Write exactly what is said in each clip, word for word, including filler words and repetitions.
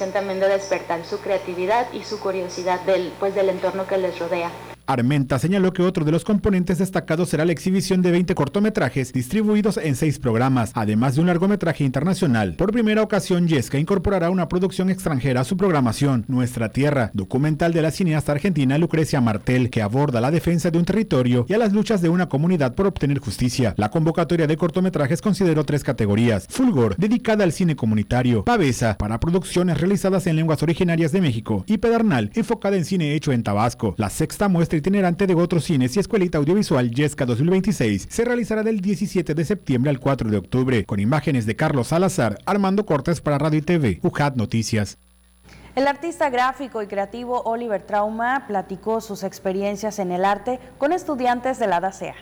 intención también de despertar su creatividad y su curiosidad del, pues, del entorno que les rodea. Armenta señaló que otro de los componentes destacados será la exhibición de veinte cortometrajes distribuidos en seis programas, además de un largometraje internacional. Por primera ocasión, Yesca incorporará una producción extranjera a su programación, Nuestra Tierra, documental de la cineasta argentina Lucrecia Martel, que aborda la defensa de un territorio y a las luchas de una comunidad por obtener justicia. La convocatoria de cortometrajes consideró tres categorías: Fulgor, dedicada al cine comunitario; Pavesa, para producciones realizadas en lenguas originarias de México; y Pedernal, enfocada en cine hecho en Tabasco. La sexta muestra itinerante de otros cines y Escuelita Audiovisual Yesca dos mil veintiséis se realizará del diecisiete de septiembre al cuatro de octubre, con imágenes de Carlos Salazar, Armando Cortés para Radio y T V, U J A T Noticias. El artista gráfico y creativo Oliver Trauma platicó sus experiencias en el arte con estudiantes de la D A C E A.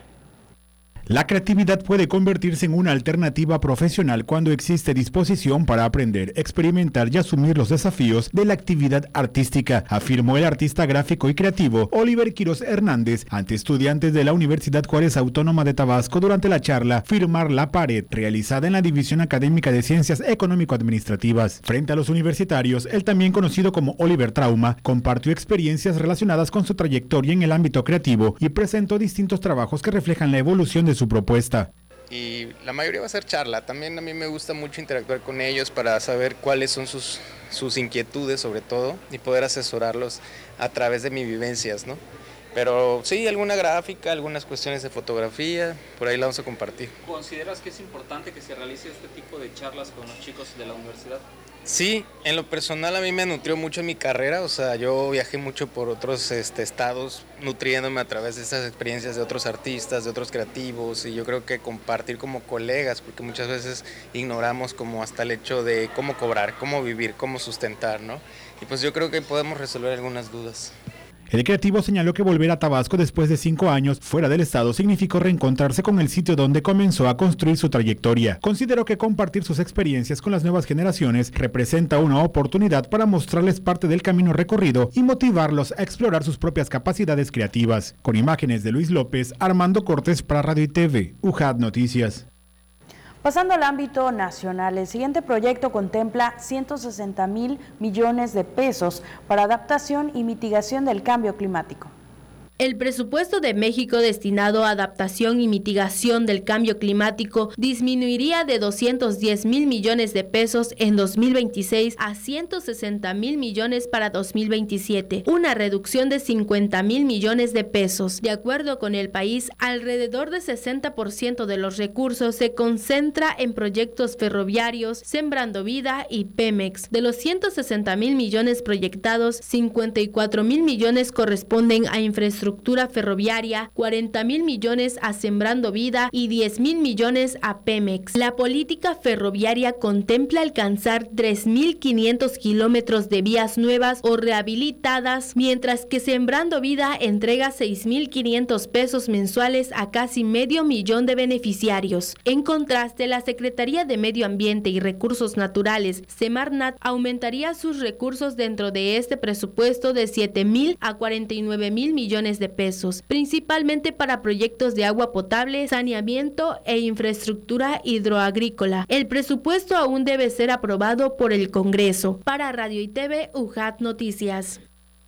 La creatividad puede convertirse en una alternativa profesional cuando existe disposición para aprender, experimentar y asumir los desafíos de la actividad artística, afirmó el artista gráfico y creativo Oliver Quiroz Hernández ante estudiantes de la Universidad Juárez Autónoma de Tabasco durante la charla Firmar la Pared, realizada en la División Académica de Ciencias Económico-Administrativas. Frente a los universitarios, el también conocido como Oliver Trauma compartió experiencias relacionadas con su trayectoria en el ámbito creativo y presentó distintos trabajos que reflejan la evolución de su propuesta. Y la mayoría va a ser charla. También a mí me gusta mucho interactuar con ellos para saber cuáles son sus, sus inquietudes sobre todo y poder asesorarlos a través de mis vivencias, ¿no? Pero sí, alguna gráfica, algunas cuestiones de fotografía, por ahí la vamos a compartir. ¿Consideras que es importante que se realice este tipo de charlas con los chicos de la universidad? Sí, en lo personal a mí me nutrió mucho en mi carrera, o sea, yo viajé mucho por otros este, estados, nutriéndome a través de estas experiencias de otros artistas, de otros creativos, y yo creo que compartir como colegas, porque muchas veces ignoramos como hasta el hecho de cómo cobrar, cómo vivir, cómo sustentar, ¿no? Y pues yo creo que podemos resolver algunas dudas. El creativo señaló que volver a Tabasco después de cinco años fuera del estado significó reencontrarse con el sitio donde comenzó a construir su trayectoria. Consideró que compartir sus experiencias con las nuevas generaciones representa una oportunidad para mostrarles parte del camino recorrido y motivarlos a explorar sus propias capacidades creativas. Con imágenes de Luis López, Armando Cortés para Radio y T V, U J A T Noticias. Pasando al ámbito nacional, el siguiente proyecto contempla ciento sesenta mil millones de pesos para adaptación y mitigación del cambio climático. El presupuesto de México destinado a adaptación y mitigación del cambio climático disminuiría de doscientos diez mil millones de pesos en dos mil veintiséis a ciento sesenta mil millones para dos mil veintisiete, una reducción de cincuenta mil millones de pesos. De acuerdo con El País, alrededor de sesenta por ciento de los recursos se concentra en proyectos ferroviarios, Sembrando Vida y Pemex. De los ciento sesenta mil millones proyectados, cincuenta y cuatro mil millones corresponden a infraestructura ferroviaria, cuarenta mil millones a Sembrando Vida y diez mil millones a Pemex. La política ferroviaria contempla alcanzar tres mil quinientos kilómetros de vías nuevas o rehabilitadas, mientras que Sembrando Vida entrega seis mil quinientos pesos mensuales a casi medio millón de beneficiarios. En contraste, la Secretaría de Medio Ambiente y Recursos Naturales, Semarnat, aumentaría sus recursos dentro de este presupuesto de siete mil a cuarenta y nueve mil millones de pesos, principalmente para proyectos de agua potable, saneamiento e infraestructura hidroagrícola. El presupuesto aún debe ser aprobado por el Congreso. Para Radio y T V, U J A T Noticias.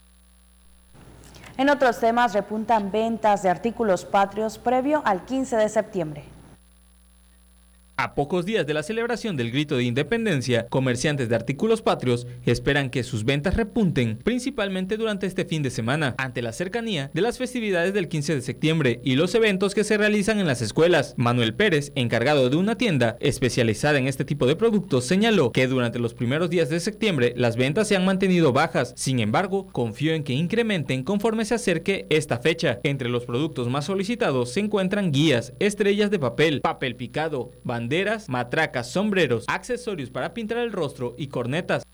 En otros temas, repuntan ventas de artículos patrios previo al quince de septiembre. A pocos días de la celebración del Grito de Independencia, comerciantes de artículos patrios esperan que sus ventas repunten, principalmente durante este fin de semana, ante la cercanía de las festividades del quince de septiembre y los eventos que se realizan en las escuelas. Manuel Pérez, encargado de una tienda especializada en este tipo de productos, señaló que durante los primeros días de septiembre las ventas se han mantenido bajas. Sin embargo, confió en que incrementen conforme se acerque esta fecha. Entre los productos más solicitados se encuentran guías, estrellas de papel, papel picado, banderas, matracas, sombreros, accesorios para pintar el rostro y cornetas.